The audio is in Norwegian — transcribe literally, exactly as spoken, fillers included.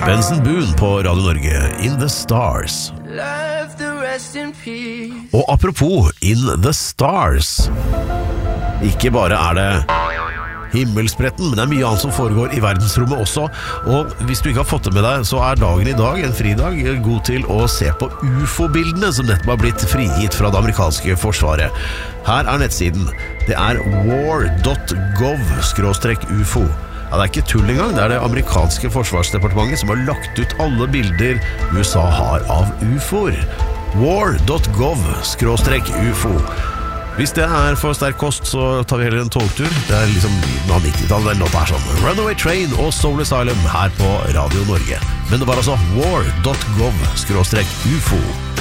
Benson Boone på Radio Norge, In the Stars. Og apropos In the Stars, ikke bare er det himmelspretten, men det er mye annet som foregår i verdensrommet også. Og hvis du ikke har fått det med deg, så er dagen i dag, en fridag, god til å se på U F O-bildene som nettopp har blitt frigitt fra det amerikanske forsvaret. Her er nettsiden. Det er war dot gov skråstrek U F O. Ja, det er ikke tull engang, det er det amerikanske forsvarsdepartementet som har lagt ut alle bilder U S A har av U F O-er. war dot gov skråstrek U F O. Hvis det er for sterk kost, så tar vi heller en togtur. Det er liksom lyden av nittitallet, den låta er sånn Runaway Train og Soul Asylum her på Radio Norge. Men det var altså war dot gov skråstrek U F O.